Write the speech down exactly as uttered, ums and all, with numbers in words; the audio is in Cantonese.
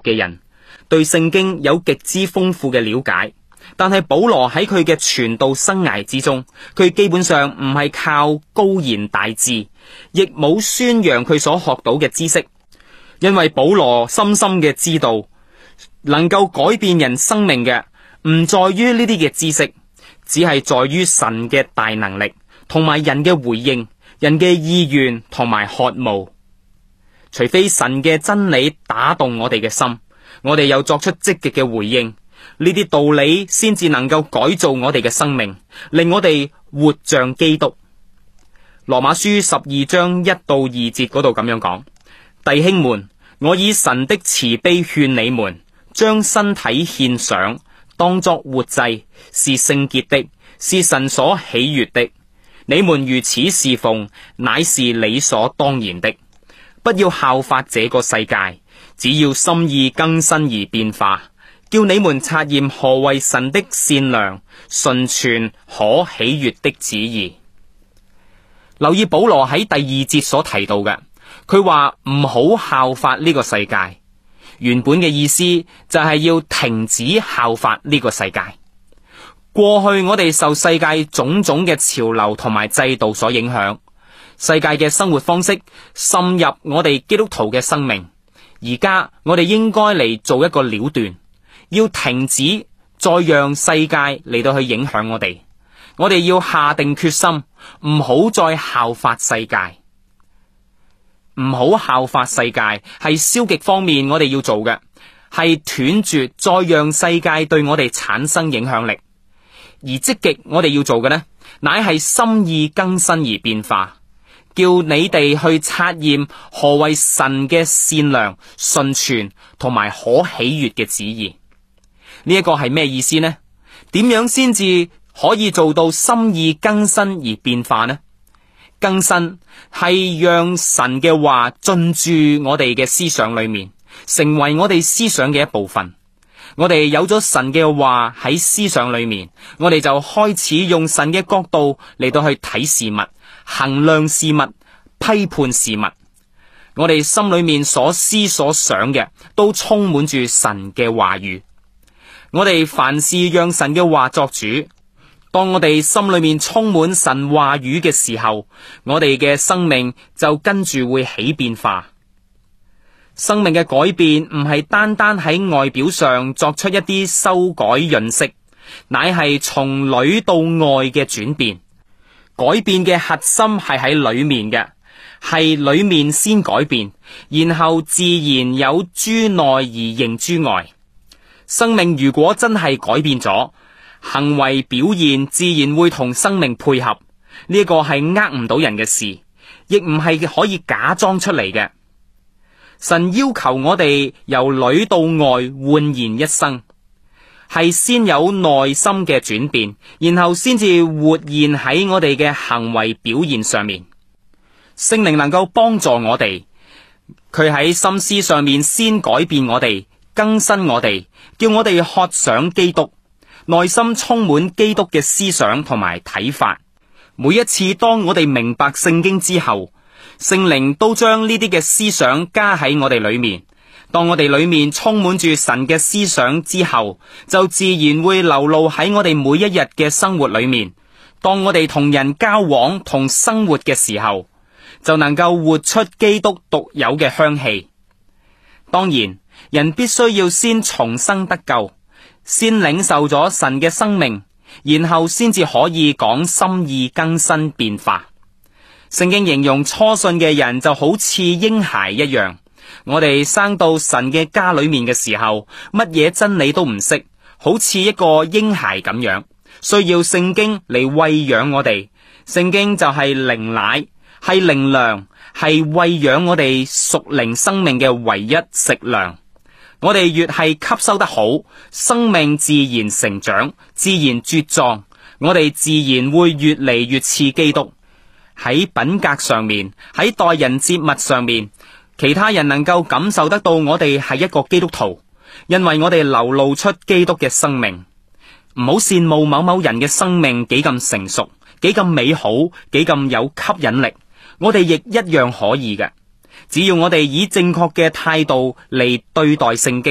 嘅人，對聖經有極之豐富嘅了解。但係保羅喺佢嘅傳道生涯之中，佢基本上唔係靠高言大智，亦冇宣揚佢所學到嘅知識。因為保羅深深嘅知道，能夠改變人生命嘅唔在於呢啲嘅知識，只係在於神嘅大能力同埋人嘅回應，人嘅意願同埋渴慕。除非神嘅真理打動我哋嘅心，我哋又作出積極嘅回應，呢啲道理先至能夠改造我哋嘅生命，令我哋活像基督。羅馬書十二章一到二節嗰度咁樣講：弟兄們，我以神的慈悲勸你們，將身體獻上，當作活祭，是聖潔的，是神所喜悅的。你們如此侍奉，乃是理所當然的。不要效法這個世界，只要心意更新而變化，叫你們察驗何為神的善良、純全、可喜悅的旨意。留意保羅喺第二節所提到嘅，佢話唔好效法呢個世界。原本嘅意思就係要停止效法呢個世界。過去我哋受世界種種嘅潮流同埋制度所影響，世界嘅生活方式滲入我哋基督徒嘅生命。而家我哋應該嚟做一個了斷，要停止再讓世界嚟到去影響我哋。我哋要下定決心，唔好再效法世界。唔好效法世界係消極方面我哋要做嘅，係斷絕再讓世界對我哋產生影響力。而積極我哋要做嘅呢，乃係心意更新而變化，叫你哋去察驗何為神嘅善良、純全同埋可喜悅嘅旨意。呢一個係咩意思呢？點樣先至可以做到心意更新而變化呢？更新係讓神嘅話進駐我哋嘅思想裏面，成為我哋思想嘅一部分。我哋有咗神嘅話喺思想裏面，我哋就開始用神嘅角度嚟到去睇事物、衡量事物、批判事物。我哋心裏面所思所想嘅都充滿住神嘅話語。我哋凡事讓神嘅話作主。當我哋心裏面充滿神話語嘅時候，我哋嘅生命就跟住會起變化。生命嘅改變唔係單單喺外表上作出一啲修改潤色，乃係從裏到外嘅轉變。改變嘅核心係喺裏面嘅，係裏面先改變，然後自然有諸內而形諸外。生命如果真係改變咗，行為表現自然會同生命配合。呢個係呃唔到人嘅事，亦唔係可以假裝出嚟嘅。神要求我哋由裏到外煥然一新，係先有內心嘅轉變，然後先至活現喺我哋嘅行為表現上面。聖靈能夠幫助我哋，佢喺心思上面先改變我哋，更新我哋，叫我哋渴想基督，內心充滿基督嘅思想同埋睇法。每一次當我哋明白聖經之後，聖靈都將呢啲嘅思想加喺我哋裏面。當我哋裏面充滿住神嘅思想之後，就自然會流露喺我哋每一日嘅生活裏面。當我哋同人交往同生活嘅時候，就能夠活出基督獨有嘅香氣。當然，人必須要先重生得救，先領受咗神嘅生命，然後先至可以講心意更新變化。聖經形容初信嘅人就好似嬰孩一樣，我哋生到神嘅家裏面嘅時候，乜嘢真理都唔識，好似一個嬰孩咁樣，需要聖經嚟餵養我哋。聖經就係靈奶，係靈糧，係餵養我哋屬靈生命嘅唯一食糧。我哋越係吸收得好，生命自然成長，自然茁壯，我哋自然會越嚟越似基督。喺品格上面，喺待人接物上面，其他人能夠感受得到我哋係一個基督徒，因為我哋流露出基督嘅生命。唔好羨慕某某人嘅生命幾咁成熟，幾咁美好，幾咁有吸引力，我哋亦一樣可以嘅。只要我哋以正確嘅態度嚟對待聖經。